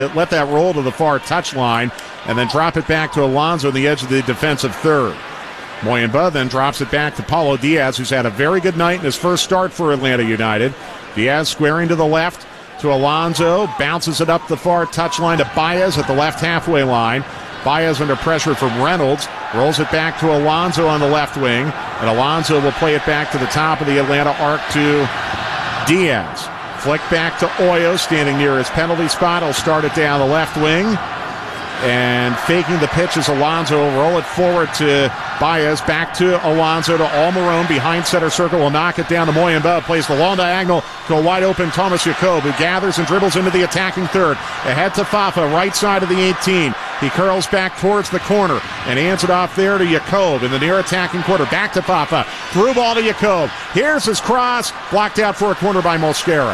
let that roll to the far touchline and then drop it back to Alonso on the edge of the defensive third. Moyamba then drops it back to Paulo Diaz, who's had a very good night in his first start for Atlanta United. Diaz squaring to the left to Alonso, bounces it up the far touchline to Baez at the left halfway line. Baez under pressure from Reynolds, rolls it back to Alonso on the left wing, and Alonso will play it back to the top of the Atlanta arc to Diaz. Flick back to Oyo, standing near his penalty spot. He'll start it down the left wing. And faking the pitch is Alonso. Roll it forward to Baez. Back to Alonso to Almiron. Behind center circle. Will knock it down to Moyamba. Plays the long diagonal to a wide open Thomas Jacob, who gathers and dribbles into the attacking third. Ahead to Fafa, right side of the 18. He curls back towards the corner and hands it off there to Jacob in the near attacking quarter. Back to Fafa. Through ball to Jacob. Here's his cross. Blocked out for a corner by Mosquera.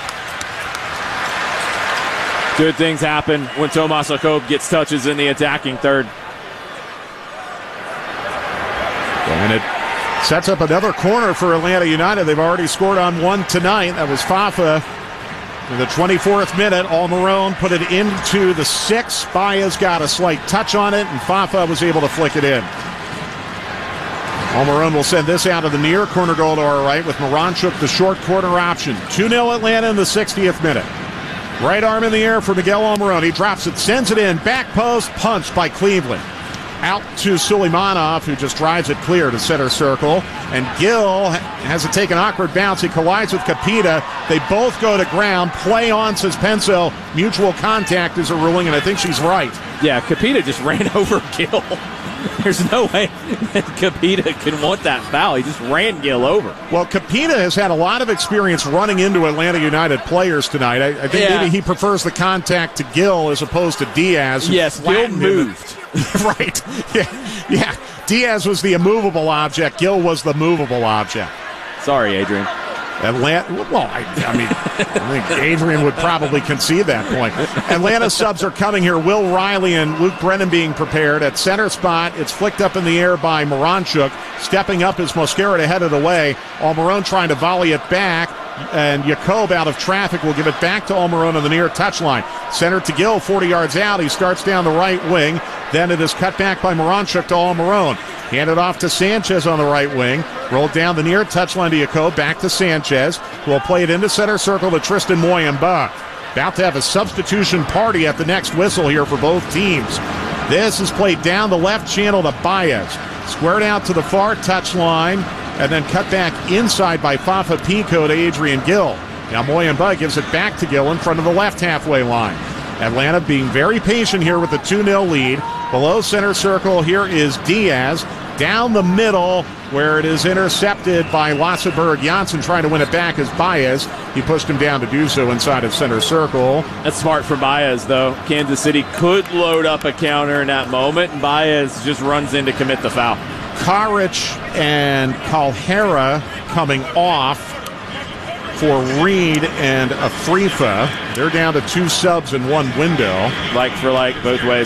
Good things happen when Tomas Jacob gets touches in the attacking third. And it sets up another corner for Atlanta United. They've already scored on one tonight. That was Fafa in the 24th minute. Almiron put it into the 6th. Baez got a slight touch on it, and Fafa was able to flick it in. Almiron will send this out of the near corner goal to our right with Moranchuk the short corner option. 2-0 Atlanta in the 60th minute. Right arm in the air for Miguel Almiron. He drops it, sends it in. Back post, punched by Cleveland. Out to Suleimanov, who just drives it clear to center circle. And Gill has to take an awkward bounce. He collides with Capita. They both go to ground. Play on, says Penso. Mutual contact is a ruling, and I think she's right. Yeah, Capita just ran over Gill. There's no way that Capita can want that foul. He just ran Gill over. Well, Capita has had a lot of experience running into Atlanta United players tonight. I think maybe he prefers the contact to Gill as opposed to Diaz. Yes, Gill moved. Right. Yeah. Diaz was the immovable object. Gill was the movable object. Sorry, Adrian. Atlanta, well, I think Adrian would probably concede that point. Atlanta subs are coming here. Will Riley and Luke Brennan being prepared. At center spot, it's flicked up in the air by Moranchuk. Stepping up is Mosquera to head it away. Almiron trying to volley it back. And Jacob out of traffic will give it back to Almiron on the near touchline. Center to Gill, 40 yards out. He starts down the right wing. Then it is cut back by Moranchuk to Almiron. Handed off to Sanchez on the right wing. Rolled down the near touchline to Jacob. Back to Sanchez, who will play it into center circle to Tristan Moyamba. About to have a substitution party at the next whistle here for both teams. This is played down the left channel to Baez. Squared out to the far touchline. And then cut back inside by Fafa Pico to Adrian Gill. Now Moyamba gives it back to Gill in front of the left halfway line. Atlanta being very patient here with the 2-0 lead. Below center circle, here is Diaz. Down the middle, where it is intercepted by Lasseberg. Janssen trying to win it back as Baez. He pushed him down to do so inside of center circle. That's smart from Baez, though. Kansas City could load up a counter in that moment, and Baez just runs in to commit the foul. Karic and Calhera coming off for Reed and Afrifa. They're down to 2 subs in one window. Like for like, both ways.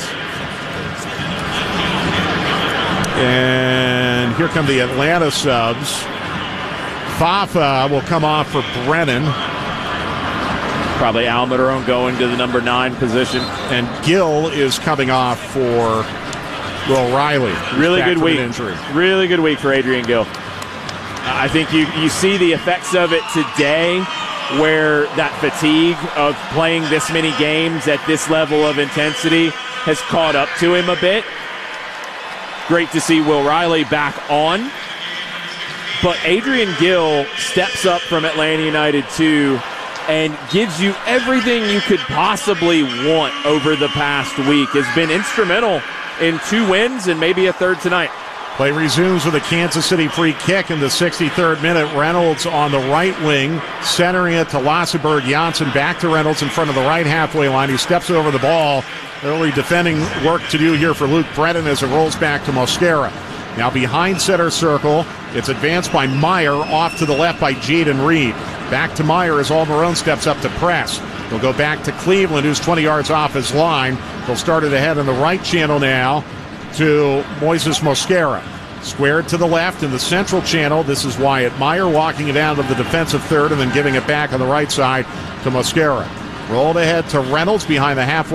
And here come the Atlanta subs. Fafa will come off for Brennan. Probably Almiron going to the number 9 position. And Gill is coming off for Will Riley. Really good week. Really good week for Adrian Gill. I think you see the effects of it today, where that fatigue of playing this many games at this level of intensity has caught up to him a bit. Great to see Will Riley back on. But Adrian Gill steps up from Atlanta United 2 and gives you everything you could possibly want over the past week. Has been instrumental in 2 wins and maybe a third tonight. Play resumes with a Kansas City free kick in the 63rd minute. Reynolds on the right wing, centering it to Lasseberg. Janssen back to Reynolds in front of the right halfway line. He steps over the ball. Early defending work to do here for Luke Brennan as it rolls back to Mosquera. Now behind center circle, it's advanced by Meyer, off to the left by Jaden Reed. Back to Meyer as Almiron steps up to press. He'll go back to Cleveland, who's 20 yards off his line. They'll start it ahead in the right channel now to Moises Mosquera. Squared to the left in the central channel. This is Wyatt Meyer walking it down to the defensive third and then giving it back on the right side to Mosquera. Rolled ahead to Reynolds behind the halfway